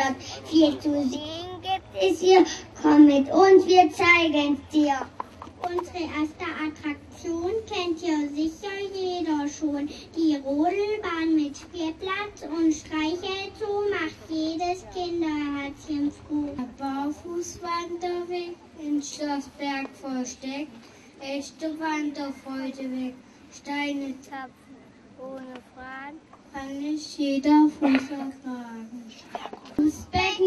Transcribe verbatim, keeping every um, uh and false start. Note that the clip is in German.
dort. Viel zu sehen gibt es hier. Komm mit uns, wir zeigen's dir. Unsere erste Attraktion kennt ja sicher jeder schon. Die Rodelbahn mit Spielplatz und Streichelzoo macht jedes Kinderherzchen froh. Der Barfußwanderweg in Schlossberg versteckt, echte Wanderfreude weg. Steine zapfen ohne Fragen, kann nicht jeder Fuß ertragen.